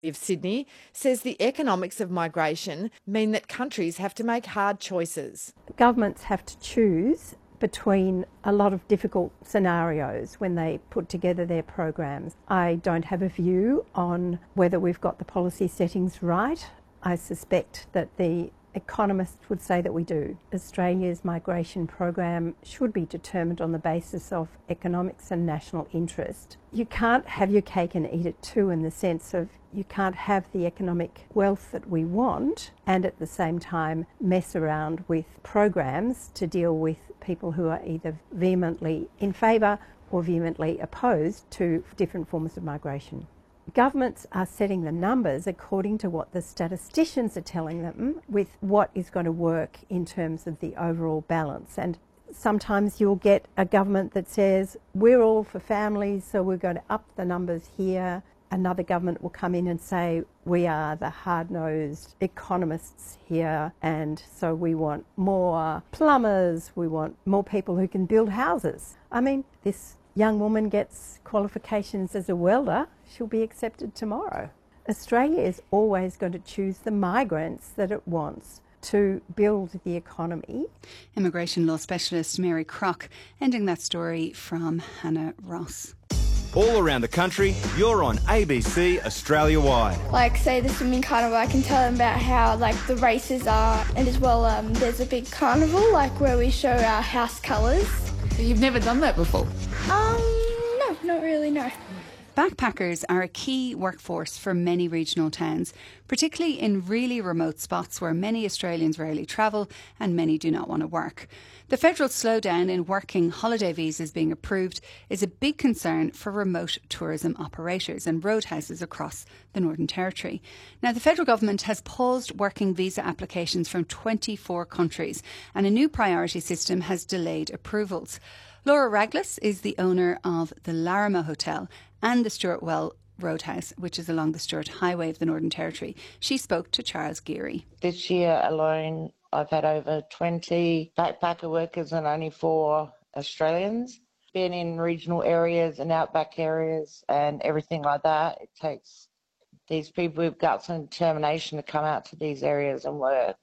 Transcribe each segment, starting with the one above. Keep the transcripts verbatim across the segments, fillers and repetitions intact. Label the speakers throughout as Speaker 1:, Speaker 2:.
Speaker 1: of Sydney says the economics of migration mean that countries have to make hard choices.
Speaker 2: Governments have to choose between a lot of difficult scenarios when they put together their programs. I don't have a view on whether we've got the policy settings right. I suspect that the economists would say that we do. Australia's migration program should be determined on the basis of economics and national interest. You can't have your cake and eat it too, in the sense of you can't have the economic wealth that we want and at the same time mess around with programs to deal with people who are either vehemently in favour or vehemently opposed to different forms of migration. Governments are setting the numbers according to what the statisticians are telling them with what is going to work in terms of the overall balance. And sometimes you'll get a government that says, we're all for families, so we're going to up the numbers here. Another government will come in and say, we are the hard-nosed economists here, and so we want more plumbers, we want more people who can build houses. I mean, this young woman gets qualifications as a welder, she'll be accepted tomorrow. Australia is always going to choose the migrants that it wants to build the economy.
Speaker 3: Immigration law specialist Mary Crock, ending that story from Hannah Ross.
Speaker 4: All around the country, you're on A B C Australia-wide.
Speaker 5: Like, say the swimming carnival, I can tell them about how, like, the races are, and as well, um, there's a big carnival, like, where we show our house colours.
Speaker 6: So you've never done that before?
Speaker 5: Um, no, not really, no.
Speaker 3: Backpackers are a key workforce for many regional towns, particularly in really remote spots where many Australians rarely travel and many do not want to work. The federal slowdown in working holiday visas being approved is a big concern for remote tourism operators and roadhouses across the Northern Territory. Now, the federal government has paused working visa applications from twenty-four countries, and a new priority system has delayed approvals. Laura Raglas is the owner of the Larrimah Hotel and the Stuart Well Roadhouse, which is along the Stuart Highway of the Northern Territory. She spoke to Charles Geary.
Speaker 7: This year alone, I've had over twenty backpacker workers and only four Australians. Been in regional areas and outback areas and everything like that. It takes these people with guts and determination to come out to these areas and work.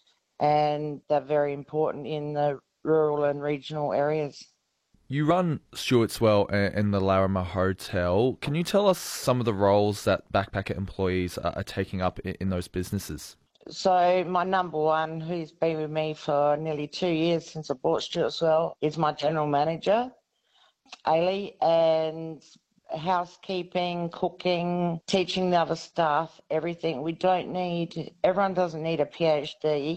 Speaker 7: And they're very important in the rural and regional areas.
Speaker 8: You run Stuart's Well and the Larrimah Hotel. Can you tell us some of the roles that backpacker employees are taking up in those businesses?
Speaker 7: So my number one, who's been with me for nearly two years since I bought Stuart's Well, is my general manager, Ailey, and housekeeping, cooking, teaching the other staff, everything. We don't need, everyone doesn't need a PhD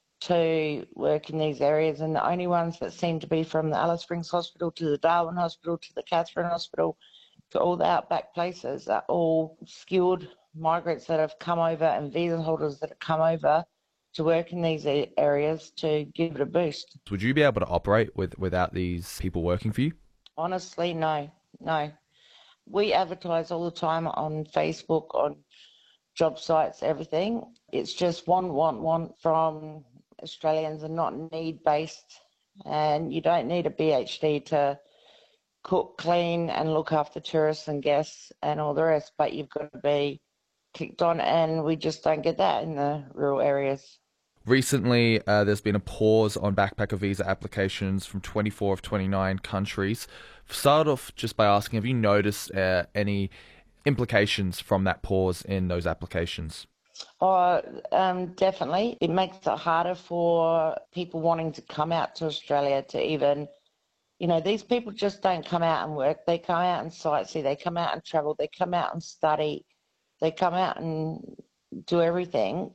Speaker 7: to work in these areas, and the only ones that seem to be from the Alice Springs Hospital to the Darwin Hospital to the Katherine Hospital to all the outback places are all skilled migrants that have come over and visa holders that have come over to work in these areas to give it a boost.
Speaker 8: Would you be able to operate with without these people working for you?
Speaker 7: Honestly, no, no. We advertise all the time on Facebook, on job sites, everything. It's just want, want, want from Australians and not need-based, and you don't need a PhD to cook, clean and look after tourists and guests and all the rest, but you've got to be kicked on, and we just don't get that in the rural areas.
Speaker 8: Recently, uh, there's been a pause on backpacker visa applications from twenty-four of twenty-nine countries. Start off just by asking, have you noticed uh, any implications from that pause in those applications?
Speaker 7: Oh, um, definitely. It makes it harder for people wanting to come out to Australia to even, you know, these people just don't come out and work. They come out and sightsee. They come out and travel. They come out and study. They come out and do everything.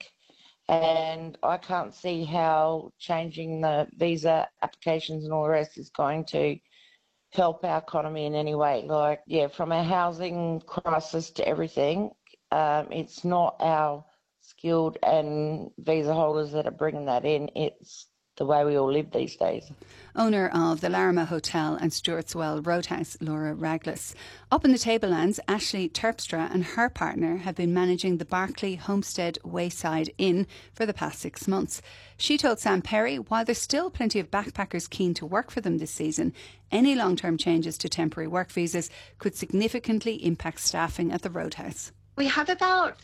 Speaker 7: And I can't see how changing the visa applications and all the rest is going to help our economy in any way. Like, yeah, from a housing crisis to everything, um, it's not our skilled and visa holders that are bringing that in. It's the way we all live these days.
Speaker 3: Owner of the Larrimah Hotel and Stuart's Well Roadhouse, Laura Raglas. Up in the Tablelands, Ashley Terpstra and her partner have been managing the Barclay Homestead Wayside Inn for the past six months. She told Sam Perry, while there's still plenty of backpackers keen to work for them this season, any long-term changes to temporary work visas could significantly impact staffing at the Roadhouse.
Speaker 9: We have about